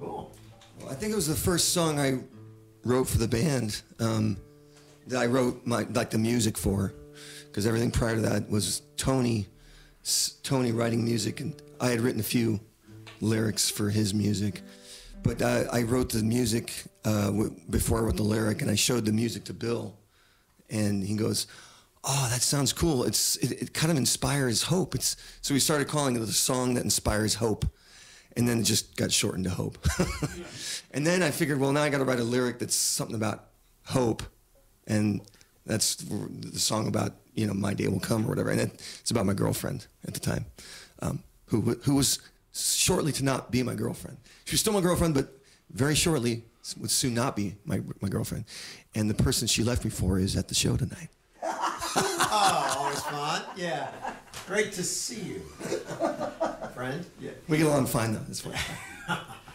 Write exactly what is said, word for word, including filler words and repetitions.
Cool. Well, I think it was the first song I wrote for the band um, that I wrote my like the music for, because everything prior to that was Tony, Tony writing music, and I had written a few lyrics for his music, but I, I wrote the music uh, w- before I wrote the lyric, and I showed the music to Bill, and he goes, "Oh, that sounds cool. It's it, it kind of inspires hope." It's so we started calling it the song that inspires hope. And then it just got shortened to Hope. And then I figured, well, now I got to write a lyric that's something about hope. And that's the song about, you know, My Day Will Come or whatever. And it, it's about my girlfriend at the time, um, who who was shortly to not be my girlfriend. She was still my girlfriend, but very shortly would soon not be my, my girlfriend. And the person she left me for is at the show tonight. Oh, always fun. Yeah. Great to see you. Friend? Yeah. We get along fine, though. It's fine.